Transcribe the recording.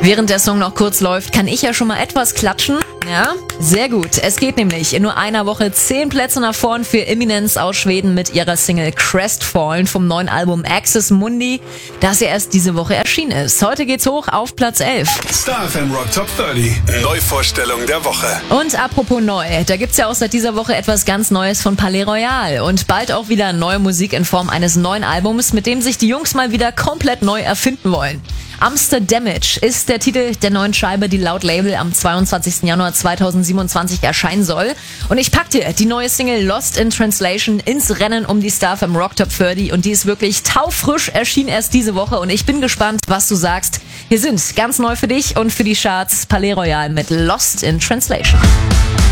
Während der Song noch kurz läuft, kann ich ja schon mal etwas klatschen. Ja, sehr gut. Es geht nämlich in nur einer Woche 10 Plätze nach vorn für Eminence aus Schweden mit ihrer Single Crestfallen vom neuen Album Axis Mundi, das ja erst diese Woche erschienen ist. Heute geht's hoch auf Platz 11. Star FM Rock Top 30. Neuvorstellung der Woche. Und apropos neu, da gibt's ja auch seit dieser Woche etwas ganz Neues von Palais Royal und bald auch wieder neue Musik in Form eines neuen Albums, mit dem sich die Jungs mal wieder komplett neu erfinden wollen. Amsterdamage ist der Titel der neuen Scheibe, die laut Label am 22. Januar 2027 erscheinen soll. Und ich pack dir die neue Single Lost in Translation ins Rennen um die Star FM Rock Top 30 und die ist wirklich taufrisch, erschien erst diese Woche und ich bin gespannt, was du sagst. Hier sind ganz neu für dich und für die Charts Palais Royal mit Lost in Translation.